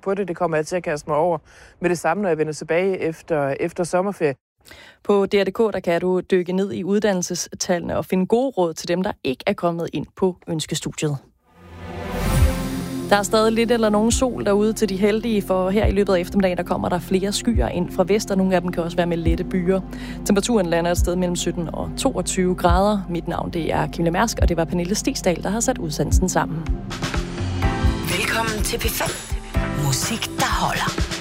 på det. Det kommer jeg til at kaste mig over med det samme, når jeg vender tilbage efter sommerferie. På DR.dk, der kan du dykke ned i uddannelsestallene og finde gode råd til dem, der ikke er kommet ind på ønskestudiet. Der er stadig lidt eller nogen sol derude til de heldige, for her i løbet af eftermiddagen, der kommer der flere skyer ind fra vest, og nogle af dem kan også være med lette byer. Temperaturen lander et sted mellem 17 og 22 grader. Mit navn, det er Camilla Mærsk, og det var Pernille Stigsdal, der har sat udsendelsen sammen. Velkommen til P5. Musik, der holder.